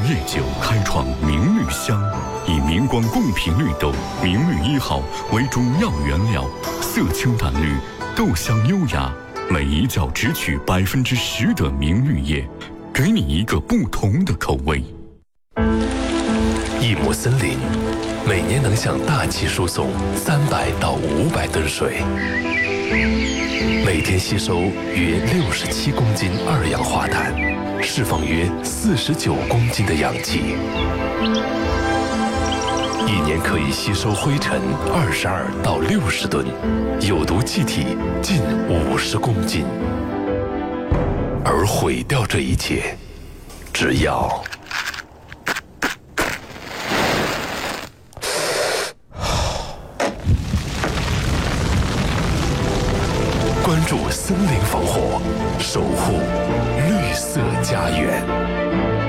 烈酒开创明绿香，以明光贡品绿豆明绿1号为主要原料，色清淡绿，豆香优雅，每一角只取10%的明绿叶，给你一个不同的口味。 一亩森林每年能向大气输送300到500吨水，每天吸收约67公斤二氧化碳，释放约49公斤的氧气，一年可以吸收灰尘22到60吨，有毒气体近50公斤。而毁掉这一切，只要关注森林防火，守护绿色家园。